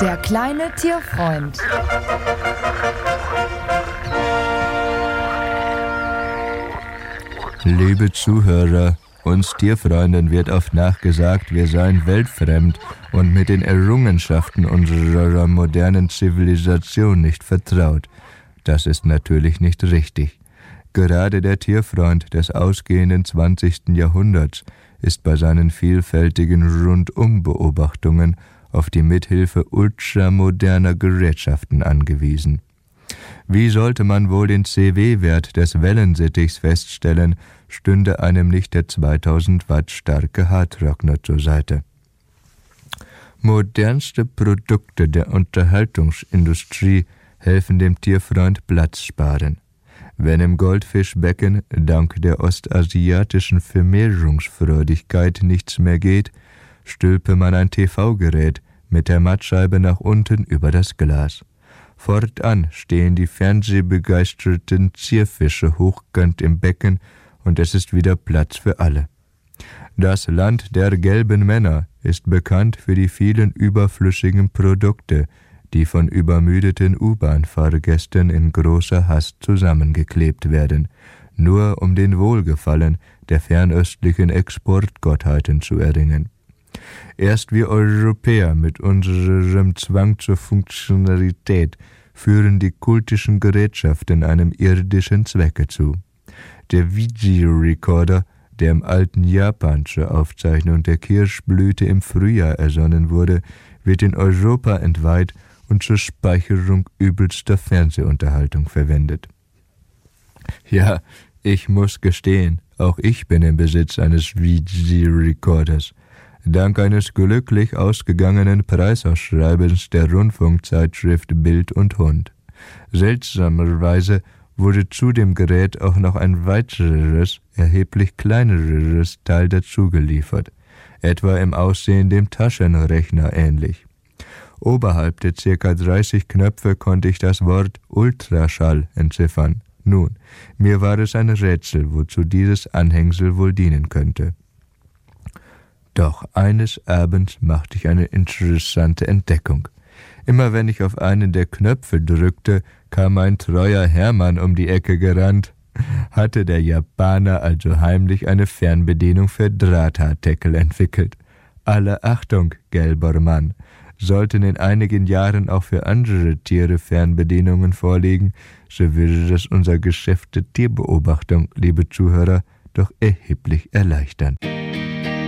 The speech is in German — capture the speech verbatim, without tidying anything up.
Der kleine Tierfreund. Liebe Zuhörer, uns Tierfreunden wird oft nachgesagt, wir seien weltfremd und mit den Errungenschaften unserer modernen Zivilisation nicht vertraut. Das ist natürlich nicht richtig. Gerade der Tierfreund des ausgehenden zwanzigsten Jahrhunderts ist bei seinen vielfältigen Rundumbeobachtungen auf die Mithilfe ultramoderner Gerätschaften angewiesen. Wie sollte man wohl den C W-Wert des Wellensittichs feststellen, stünde einem nicht der zweitausend Watt starke Haartrockner zur Seite. Modernste Produkte der Unterhaltungsindustrie helfen dem Tierfreund Platz sparen. Wenn im Goldfischbecken dank der ostasiatischen Vermehrungsfreudigkeit nichts mehr geht, stülpe man ein T V-Gerät mit der Mattscheibe nach unten über das Glas. Fortan stehen die fernsehbegeisterten Zierfische hochkant im Becken und es ist wieder Platz für alle. Das Land der gelben Männer ist bekannt für die vielen überflüssigen Produkte, die von übermüdeten U-Bahn-Fahrgästen in großer Hast zusammengeklebt werden, nur um den Wohlgefallen der fernöstlichen Exportgottheiten zu erringen. Erst wir Europäer mit unserem Zwang zur Funktionalität führen die kultischen Gerätschaften einem irdischen Zwecke zu. Der Videorekorder, der im alten Japan zur Aufzeichnung der Kirschblüte im Frühjahr ersonnen wurde, wird in Europa entweiht und zur Speicherung übelster Fernsehunterhaltung verwendet. Ja, ich muss gestehen, auch ich bin im Besitz eines Videorekorders. Dank eines glücklich ausgegangenen Preisausschreibens der Rundfunkzeitschrift Bild und Hund. Seltsamerweise wurde zu dem Gerät auch noch ein weiteres, erheblich kleineres Teil dazugeliefert, etwa im Aussehen dem Taschenrechner ähnlich. Oberhalb der ca. dreißig Knöpfe konnte ich das Wort Ultraschall entziffern. Nun, mir war es ein Rätsel, wozu dieses Anhängsel wohl dienen könnte. Doch eines Abends machte ich eine interessante Entdeckung. Immer wenn ich auf einen der Knöpfe drückte, kam ein treuer Hermann um die Ecke gerannt. Hatte der Japaner also heimlich eine Fernbedienung für Drahthaardeckel entwickelt. Alle Achtung, gelber Mann! Sollten in einigen Jahren auch für andere Tiere Fernbedienungen vorliegen, so würde das unser Geschäft der Tierbeobachtung, liebe Zuhörer, doch erheblich erleichtern.